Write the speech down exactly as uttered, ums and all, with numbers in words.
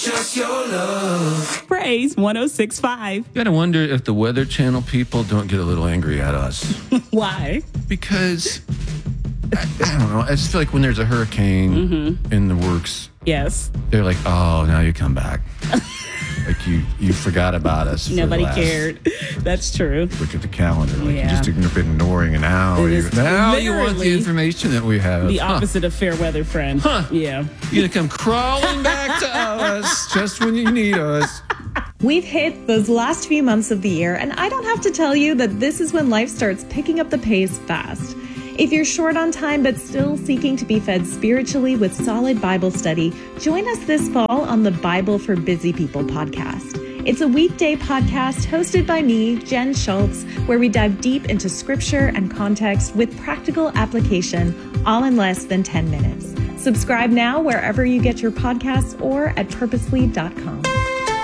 Just your love. Praise one oh six point five. You gotta wonder if the Weather Channel people don't get a little angry at us. Why? Because, I, I don't know, I just feel like when there's a hurricane mm-hmm. in the works, yes, they're like, oh, now you come back. Like you, you forgot about us. Nobody last, cared. That's true. Look at the calendar. Like Yeah. you just have been ignoring an hour. It is Now you want the literally information that we have. The Huh. opposite of fair weather friend. Huh. Yeah. You're gonna come crawling back to us just when you need us. We've hit those last few months of the year, and I don't have to tell you that this is when life starts picking up the pace fast. If you're short on time but still seeking to be fed spiritually with solid Bible study, join us this fall on the Bible for Busy People podcast. It's a weekday podcast hosted by me, Jen Schultz, where we dive deep into scripture and context with practical application, all in less than ten minutes. Subscribe now wherever you get your podcasts or at purposely dot com.